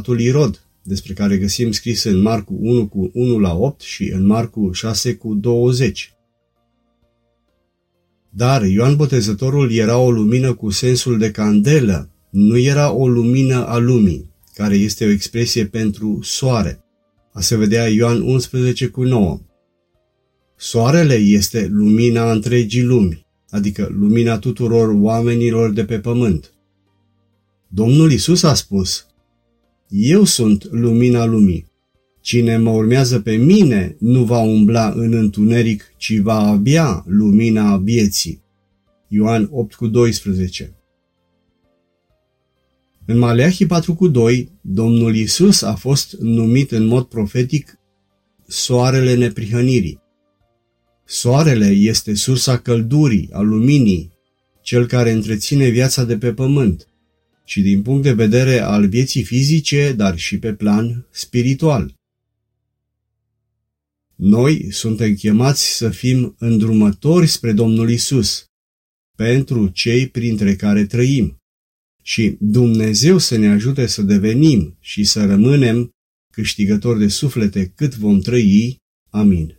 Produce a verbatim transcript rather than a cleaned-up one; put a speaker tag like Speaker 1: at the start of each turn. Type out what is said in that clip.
Speaker 1: împăratul Irod, despre care găsim scris în Marcu unu cu unu la opt și în Marcu șase cu douăzeci. Dar Ioan Botezătorul era o lumină cu sensul de candelă, nu era o lumină a lumii, care este o expresie pentru soare. A se vedea Ioan unsprezece cu nouă. Soarele este lumina întregii lumi, adică lumina tuturor oamenilor de pe pământ. Domnul Iisus a spus: Eu sunt lumina lumii. Cine mă urmează pe mine nu va umbla în întuneric, ci va avea lumina vieții. Ioan opt cu doisprezece. În Maleahi patru cu doi, Domnul Iisus a fost numit în mod profetic soarele neprihănirii. Soarele este sursa căldurii, a luminii, cel care întreține viața de pe pământ, și din punct de vedere al vieții fizice, dar și pe plan spiritual. Noi suntem chemați să fim îndrumători spre Domnul Iisus, pentru cei printre care trăim, și Dumnezeu să ne ajute să devenim și să rămânem câștigători de suflete cât vom trăi. Amin.